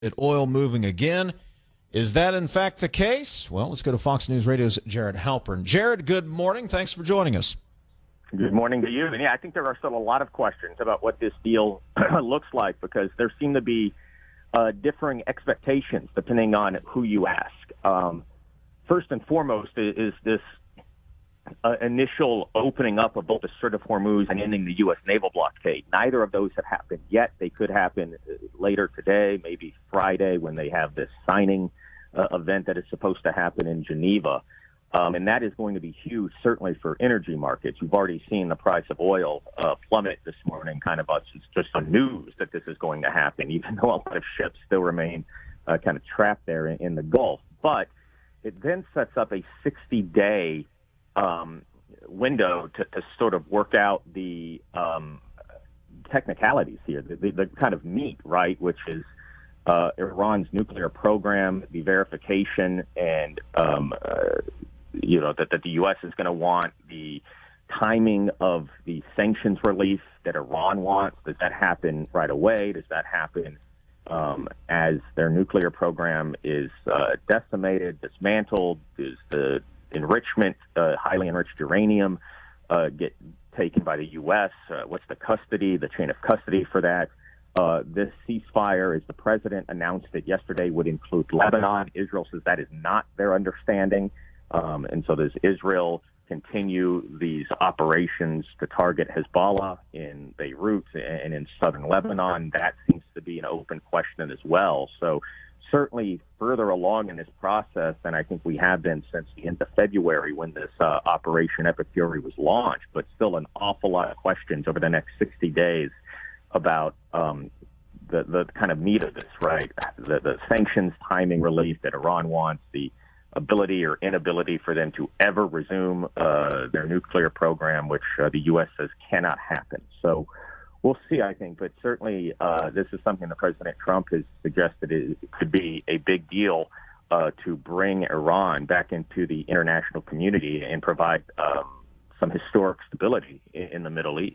oil moving again. Is that in fact the case? Well, let's go to Fox News Radio's Jared Halpern. Jared, good morning. Thanks for joining us. Good morning to you. And yeah, I think there are still a lot of questions about what this deal looks like because there seem to be differing expectations depending on who you ask. First and foremost is this initial opening up of both the Strait of Hormuz and ending the U.S. naval blockade. Neither of those have happened yet. They could happen later today, maybe Friday, when they have this signing event that is supposed to happen in Geneva. And that is going to be huge, certainly for energy markets. We've already seen the price of oil plummet this morning, kind of just on news that this is going to happen, even though a lot of ships still remain kind of trapped there in the Gulf. But it then sets up a 60-day window to sort of work out the technicalities here, the kind of meat, right, which is Iran's nuclear program, the verification, and that the U.S. is going to want the timing of the sanctions relief that Iran wants. Does that happen right away? Does that happen as their nuclear program is decimated, dismantled? Does the enrichment, highly enriched uranium, get taken by the U.S.? What's the custody, the chain of custody for that? This ceasefire, as the president announced it yesterday, would include Lebanon. Israel says that is not their understanding. And so does Israel continue these operations to target Hezbollah in Beirut and in southern Lebanon? That seems to be an open question as well. So certainly further along in this process than I think we have been since the end of February when this Operation Epic Fury was launched, but still an awful lot of questions over the next 60 days about the kind of meat of this, right? The sanctions timing relief that Iran wants, the ability or inability for them to ever resume their nuclear program, which the U.S. says cannot happen. So we'll see, I think, but certainly this is something that President Trump has suggested it could be a big deal to bring Iran back into the international community and provide some historic stability in the Middle East.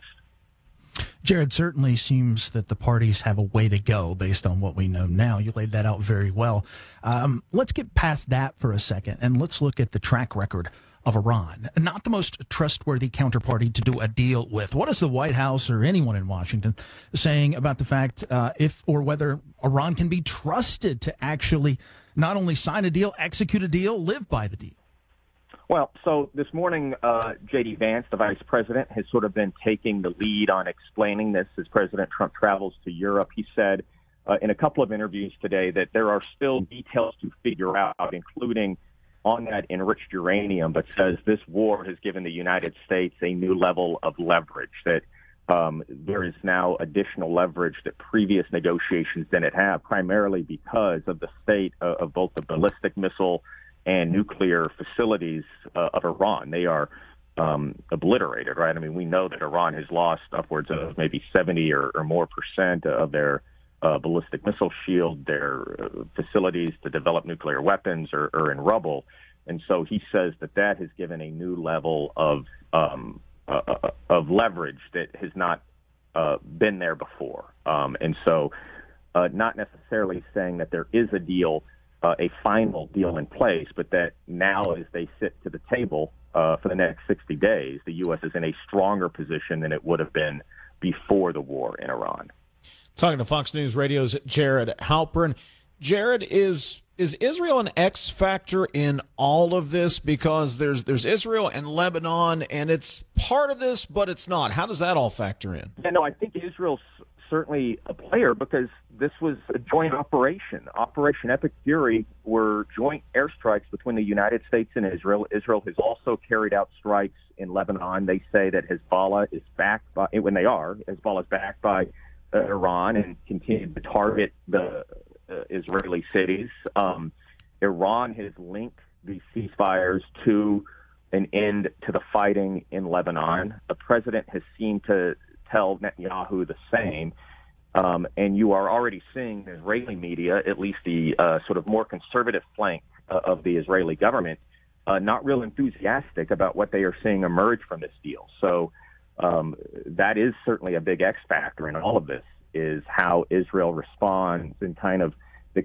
Jared, certainly seems that the parties have a way to go based on what we know now. You laid that out very well. Let's get past that for a second, and let's look at the track record of Iran. Not the most trustworthy counterparty to do a deal with. What is the White House or anyone in Washington saying about the fact if or whether Iran can be trusted to actually not only sign a deal, execute a deal, live by the deal? Well, so this morning, J.D. Vance, the vice president, has sort of been taking the lead on explaining this as President Trump travels to Europe. He said in a couple of interviews today that there are still details to figure out, including on that enriched uranium, but says this war has given the United States a new level of leverage, that there is now additional leverage that previous negotiations didn't have, primarily because of the state of both the ballistic missile and nuclear facilities of Iran. They are obliterated, right? I mean, we know that Iran has lost upwards of maybe 70 or more percent of their ballistic missile shield. Their facilities to develop nuclear weapons are in rubble. And so he says that has given a new level of leverage that has not been there before. And so not necessarily saying that there is a deal, a final deal in place, but that now as they sit to the table for the next 60 days, the U.S. is in a stronger position than it would have been before the war in Iran. Talking to Fox News Radio's Jared Halpern. Jared, is Israel an X factor in all of this? Because there's Israel and Lebanon, and it's part of this, but it's not. How does that all factor in? Yeah, no, I think Israel's certainly a player because this was a joint operation. Operation Epic Fury were joint airstrikes between the United States and Israel. Israel has also carried out strikes in Lebanon. They say that Hezbollah is backed by, Hezbollah is backed by Iran and continued to target the Israeli cities. Iran has linked these ceasefires to an end to the fighting in Lebanon. The president has seemed to tell Netanyahu the same. And you are already seeing the Israeli media, at least the sort of more conservative flank of the Israeli government, not real enthusiastic about what they are seeing emerge from this deal. So that is certainly a big X factor in all of this, is how Israel responds and kind of